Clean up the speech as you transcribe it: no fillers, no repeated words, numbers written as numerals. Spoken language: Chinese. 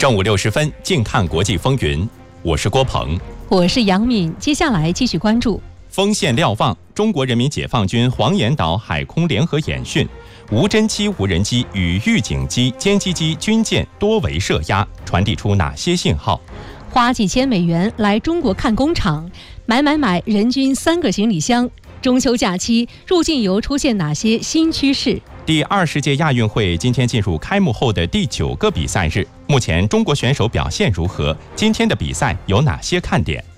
正午60分，静看国际风云。我是郭鹏， 我是杨敏。接下来继续关注锋线瞭望，中国人民解放军黄岩岛海空联合演训，无侦七无人机与预警机、歼击机、军舰多维射压，传递出哪些信号？ 花几千美元来中国看工厂，买，人均3个行李箱。中秋假期入境游出现哪些新趋势？ 第20届亚运会今天进入开幕后的第9个比赛日，目前中国选手表现如何？今天的比赛有哪些看点？